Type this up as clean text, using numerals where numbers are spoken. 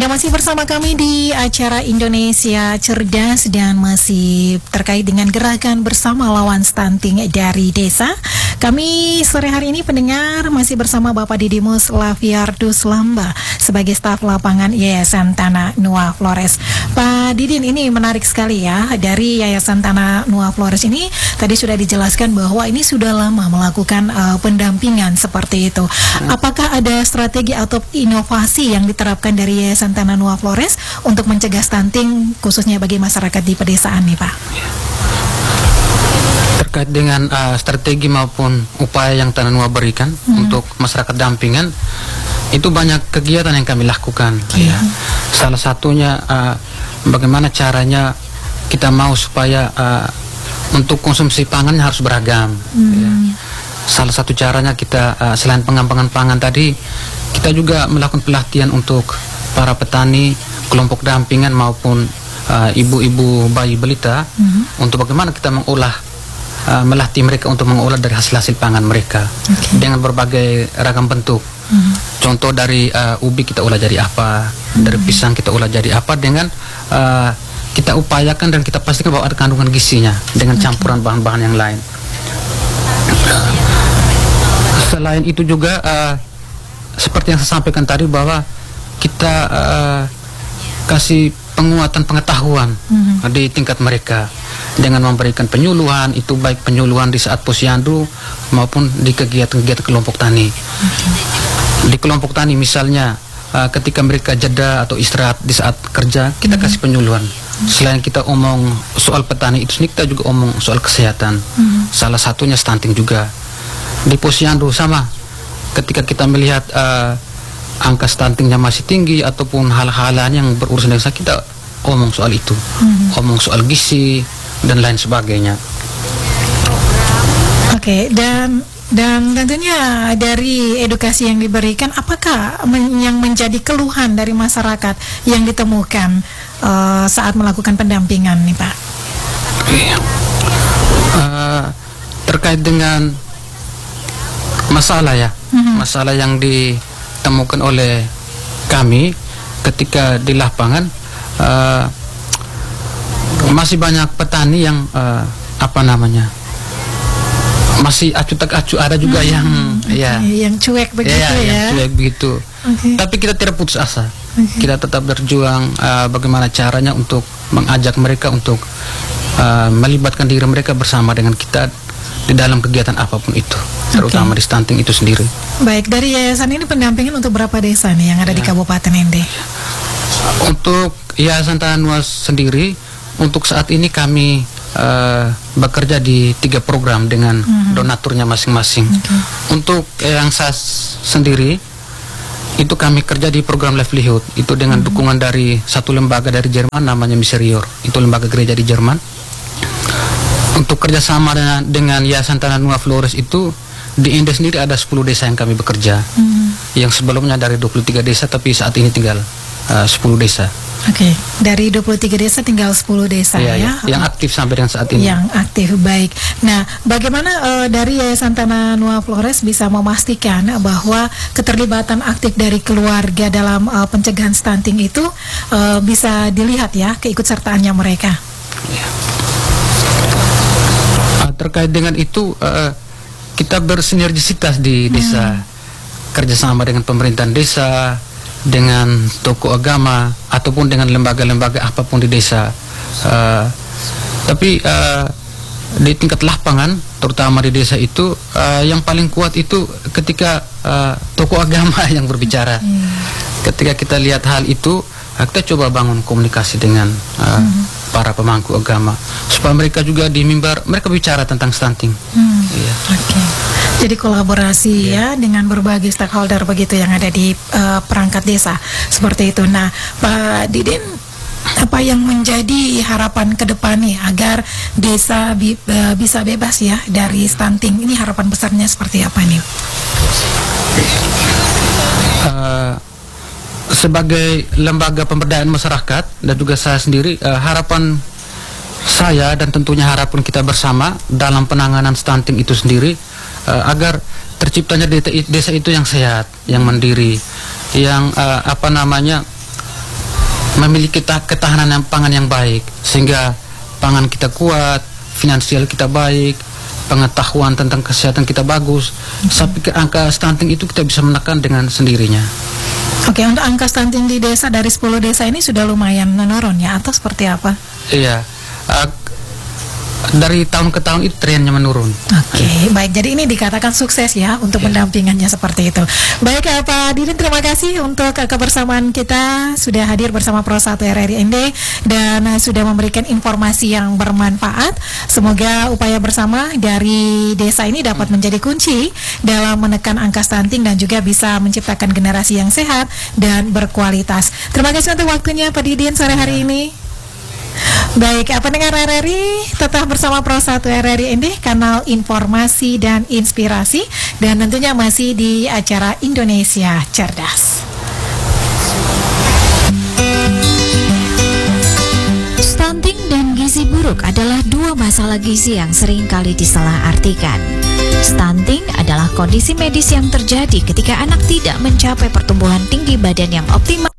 Anda masih bersama kami di acara Indonesia Cerdas dan masih terkait dengan gerakan bersama lawan stunting dari desa. Kami sore hari ini pendengar masih bersama Bapak Didimus Laviardus Lamba sebagai staf lapangan Yayasan Tanah Nuova Flores. Pak Didin, ini menarik sekali ya, dari Yayasan Tanah Nuova Flores ini tadi sudah dijelaskan bahwa ini sudah lama melakukan pendampingan seperti itu. Apakah ada strategi atau inovasi yang diterapkan dari Yayasan Tanah Nuova Flores untuk mencegah stunting khususnya bagi masyarakat di pedesaan nih Pak? Terkait dengan strategi maupun upaya yang Tanah Nuova berikan untuk masyarakat dampingan, itu banyak kegiatan yang kami lakukan. Ya. Salah satunya bagaimana caranya kita mau supaya untuk konsumsi pangannya harus beragam. Ya. Salah satu caranya kita selain pengembangan pangan tadi, kita juga melakukan pelatihan untuk para petani, kelompok dampingan maupun ibu-ibu bayi balita untuk bagaimana kita mengolah, melatih mereka untuk mengolah dari hasil-hasil pangan mereka dengan berbagai ragam bentuk. Contoh dari ubi kita olah jadi apa, dari pisang kita olah jadi apa, dengan kita upayakan dan kita pastikan bahwa ada kandungan gizinya dengan campuran bahan-bahan yang lain. Selain itu juga seperti yang saya sampaikan tadi bahwa kita kasih penguatan pengetahuan di tingkat mereka dengan memberikan penyuluhan, itu baik penyuluhan di saat posyandu maupun di kegiatan-kegiatan kelompok tani. Di kelompok tani misalnya ketika mereka jeda atau istirahat di saat kerja, kita kasih penyuluhan. Selain kita omong soal petani itu sendiri, kita juga omong soal kesehatan. Salah satunya stunting juga. Di posyandu sama, ketika kita melihat angka stuntingnya masih tinggi ataupun hal-hal yang berurusan dengan kita omong soal itu, omong soal gizi dan lain sebagainya. Oke, dan tentunya dari edukasi yang diberikan, apakah yang menjadi keluhan dari masyarakat yang ditemukan saat melakukan pendampingan nih Pak? Terkait dengan masalah ya, masalah yang ditemukan oleh kami ketika di lapangan, masih banyak petani yang masih acu tak acu, ada juga yang yang cuek begitu yang cuek begitu. Tapi kita tidak putus asa. Kita tetap berjuang bagaimana caranya untuk mengajak mereka untuk melibatkan diri mereka bersama dengan kita di dalam kegiatan apapun itu, terutama di stunting itu sendiri. Baik, dari yayasan ini pendampingan untuk berapa desa nih yang ada di Kabupaten Ende? Untuk Yayasan Tanah Nuova sendiri, untuk saat ini kami bekerja di 3 program dengan donaturnya masing-masing. Untuk yang saya sendiri, itu kami kerja di program livelihood, itu dengan dukungan dari satu lembaga dari Jerman namanya Miserior, itu lembaga gereja di Jerman. Untuk kerjasama dengan Yayasan Tanah Nuova Flores itu, di Ende sendiri ada 10 desa yang kami bekerja. Yang sebelumnya dari 23 desa, tapi saat ini tinggal 10 desa. Dari 23 desa tinggal 10 desa ya? Yang aktif sampai dengan saat ini. Yang aktif, baik. Nah, bagaimana dari Yayasan Tanah Nuova Flores bisa memastikan bahwa keterlibatan aktif dari keluarga dalam pencegahan stunting itu bisa dilihat ya, keikutsertaannya mereka? Terkait dengan itu, kita bersinergisitas di desa, kerjasama dengan pemerintahan desa, dengan tokoh agama ataupun dengan lembaga-lembaga apapun di desa. Tapi di tingkat lapangan, terutama di desa itu, yang paling kuat itu ketika tokoh agama yang berbicara. Ketika kita lihat hal itu, kita coba bangun komunikasi dengan para pemangku agama supaya mereka juga di mimbar mereka bicara tentang stunting. Jadi kolaborasi ya dengan berbagai stakeholder begitu yang ada di perangkat desa seperti itu. Nah, Pak Didin, apa yang menjadi harapan ke depan nih agar desa bisa bebas ya dari stunting? Ini harapan besarnya seperti apa nih? Sebagai lembaga pemberdayaan masyarakat dan juga saya sendiri, harapan saya dan tentunya harapan kita bersama dalam penanganan stunting itu sendiri, agar terciptanya desa itu yang sehat, yang mandiri, yang memiliki ketahanan pangan yang baik, sehingga pangan kita kuat, finansial kita baik, pengetahuan tentang kesehatan kita bagus. Saya pikir angka stunting itu kita bisa menekan dengan sendirinya. Oke, untuk angka stunting di desa dari 10 desa ini sudah lumayan menurun ya, atau seperti apa? Iya, dari tahun ke tahun itu trennya menurun. Oke, baik. Jadi ini dikatakan sukses ya untuk pendampingannya seperti itu. Baik, Pak Didin, terima kasih untuk kebersamaan kita, sudah hadir bersama Pro 1 RRI ND dan sudah memberikan informasi yang bermanfaat. Semoga upaya bersama dari desa ini dapat menjadi kunci dalam menekan angka stunting dan juga bisa menciptakan generasi yang sehat dan berkualitas. Terima kasih untuk waktunya Pak Didin sore hari ini. Baik, pendengar RRI, tetap bersama Pro 1 RRI ND, kanal informasi dan inspirasi, dan tentunya masih di acara Indonesia Cerdas. Stunting dan gizi buruk adalah dua masalah gizi yang sering kali disalahartikan. Stunting adalah kondisi medis yang terjadi ketika anak tidak mencapai pertumbuhan tinggi badan yang optimal